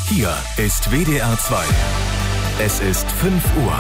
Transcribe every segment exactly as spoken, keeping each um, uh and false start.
Hier ist W D R zwei. Es ist fünf Uhr.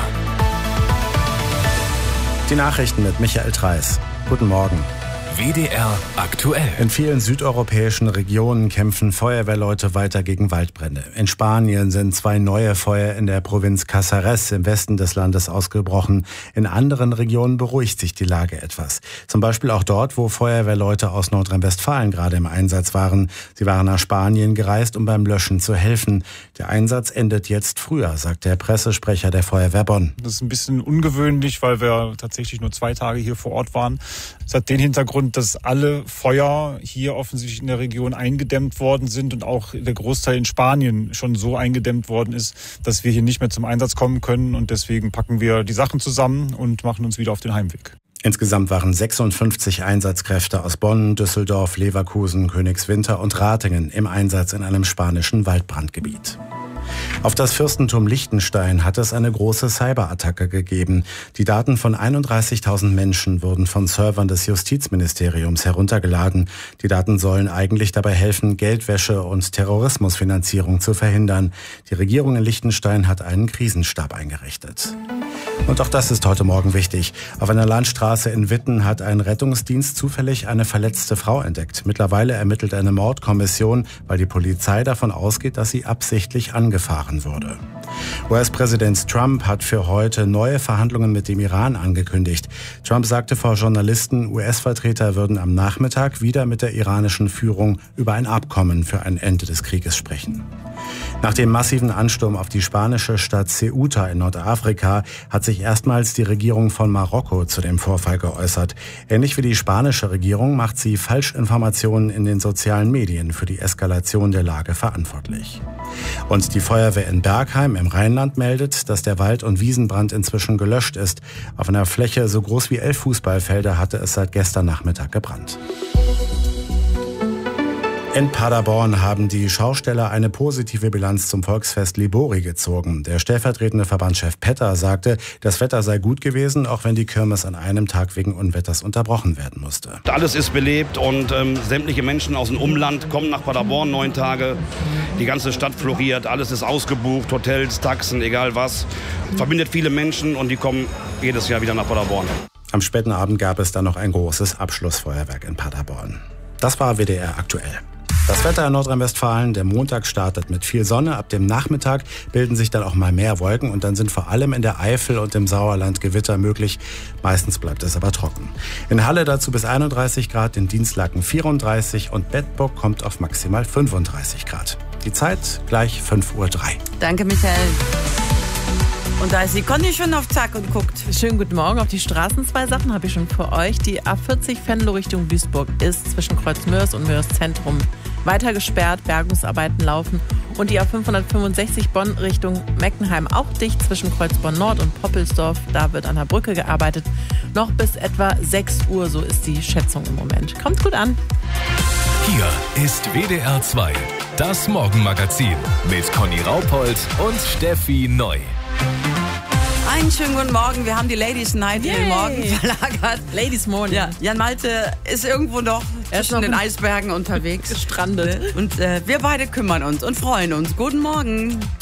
Die Nachrichten mit Michael Treis. Guten Morgen. W D R aktuell. In vielen südeuropäischen Regionen kämpfen Feuerwehrleute weiter gegen Waldbrände. In Spanien sind zwei neue Feuer in der Provinz Caceres im Westen des Landes ausgebrochen. In anderen Regionen beruhigt sich die Lage etwas. Zum Beispiel auch dort, wo Feuerwehrleute aus Nordrhein-Westfalen gerade im Einsatz waren. Sie waren nach Spanien gereist, um beim Löschen zu helfen. Der Einsatz endet jetzt früher, sagt der Pressesprecher der Feuerwehr Bonn. Das ist ein bisschen ungewöhnlich, weil wir tatsächlich nur zwei Tage hier vor Ort waren. Das hat den Hintergrund, dass alle Feuer hier offensichtlich in der Region eingedämmt worden sind und auch der Großteil in Spanien schon so eingedämmt worden ist, dass wir hier nicht mehr zum Einsatz kommen können. Und deswegen packen wir die Sachen zusammen und machen uns wieder auf den Heimweg. Insgesamt waren sechsundfünfzig Einsatzkräfte aus Bonn, Düsseldorf, Leverkusen, Königswinter und Ratingen im Einsatz in einem spanischen Waldbrandgebiet. Auf das Fürstentum Liechtenstein hat es eine große Cyberattacke gegeben. Die Daten von einunddreißigtausend Menschen wurden von Servern des Justizministeriums heruntergeladen. Die Daten sollen eigentlich dabei helfen, Geldwäsche und Terrorismusfinanzierung zu verhindern. Die Regierung in Liechtenstein hat einen Krisenstab eingerichtet. Und auch das ist heute Morgen wichtig. Auf einer Landstraße in Witten hat ein Rettungsdienst zufällig eine verletzte Frau entdeckt. Mittlerweile ermittelt eine Mordkommission, weil die Polizei davon ausgeht, dass sie absichtlich angefahren wurde. U S-Präsident Trump hat für heute neue Verhandlungen mit dem Iran angekündigt. Trump sagte vor Journalisten, U S-Vertreter würden am Nachmittag wieder mit der iranischen Führung über ein Abkommen für ein Ende des Krieges sprechen. Nach dem massiven Ansturm auf die spanische Stadt Ceuta in Nordafrika hat sich erstmals die Regierung von Marokko zu dem Vorfall geäußert. Ähnlich wie die spanische Regierung macht sie Falschinformationen in den sozialen Medien für die Eskalation der Lage verantwortlich. Und die Feuerwehr in Bergheim im Rheinland meldet, dass der Wald- und Wiesenbrand inzwischen gelöscht ist. Auf einer Fläche so groß wie elf Fußballfelder hatte es seit gestern Nachmittag gebrannt. In Paderborn haben die Schausteller eine positive Bilanz zum Volksfest Libori gezogen. Der stellvertretende Verbandschef Petter sagte, das Wetter sei gut gewesen, auch wenn die Kirmes an einem Tag wegen Unwetters unterbrochen werden musste. Alles ist belebt und ähm, sämtliche Menschen aus dem Umland kommen nach Paderborn neun Tage. Die ganze Stadt floriert, alles ist ausgebucht, Hotels, Taxen, egal was. Verbindet viele Menschen und die kommen jedes Jahr wieder nach Paderborn. Am späten Abend gab es dann noch ein großes Abschlussfeuerwerk in Paderborn. Das war W D R aktuell. Das Wetter in Nordrhein-Westfalen, der Montag startet mit viel Sonne. Ab dem Nachmittag bilden sich dann auch mal mehr Wolken und dann sind vor allem in der Eifel und im Sauerland Gewitter möglich. Meistens bleibt es aber trocken. In Halle dazu bis einunddreißig Grad, in Dinslaken vierunddreißig und Bedburg kommt auf maximal fünfunddreißig Grad. Die Zeit gleich fünf Uhr drei. Danke, Michael. Und da ist die Conny schon auf Zack und guckt. Schönen guten Morgen. Auf die Straßen zwei Sachen habe ich schon für euch. Die A vierzig Venlo Richtung Duisburg ist zwischen Kreuz Mörs und Mörs Zentrum weiter gesperrt. Bergungsarbeiten laufen. Und die A fünfhundertfünfundsechzig Bonn Richtung Meckenheim auch dicht zwischen Kreuzborn Nord und Poppelsdorf. Da wird an der Brücke gearbeitet. Noch bis etwa sechs Uhr, so ist die Schätzung im Moment. Kommt gut an. Hier ist W D R zwei, das Morgenmagazin mit Conny Raupold und Steffi Neu. Einen schönen guten Morgen. Wir haben die Ladies Night in den Morgen verlagert. Ladies Morning. Ja, Jan Malte ist irgendwo noch Er ist zwischen noch den Eisbergen unterwegs. Gestrandet. Und äh, wir beide kümmern uns und freuen uns. Guten Morgen.